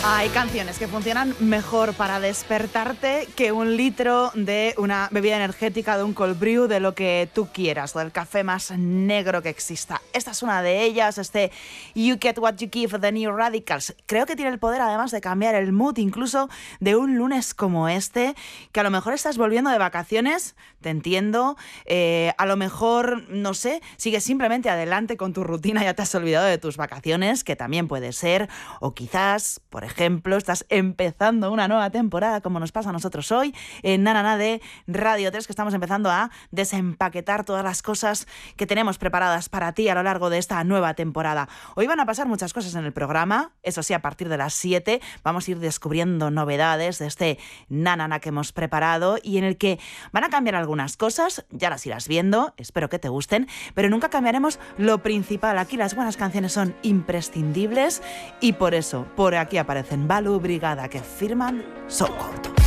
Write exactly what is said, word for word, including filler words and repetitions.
Hay canciones que funcionan mejor para despertarte que un litro de una bebida energética, de un cold brew, de lo que tú quieras, del café más negro que exista. Esta es una de ellas, este You Get What You Give, The New Radicals. Creo que tiene el poder además de cambiar el mood incluso de un lunes como este, que a lo mejor estás volviendo de vacaciones, te entiendo, eh, a lo mejor, no sé, sigues simplemente adelante con tu rutina, ya te has olvidado de tus vacaciones, que también puede ser, o quizás, por ejemplo, ejemplo, estás empezando una nueva temporada como nos pasa a nosotros hoy en Na Na Na de Radio tres, que estamos empezando a desempaquetar todas las cosas que tenemos preparadas para ti a lo largo de esta nueva temporada. Hoy van a pasar muchas cosas en el programa, eso sí, a partir de las siete vamos a ir descubriendo novedades de este Na Na Na que hemos preparado y en el que van a cambiar algunas cosas, ya las irás viendo, espero que te gusten, pero nunca cambiaremos lo principal. Aquí las buenas canciones son imprescindibles y por eso, por aquí aparece en Balu Brigada, que firman So Cold.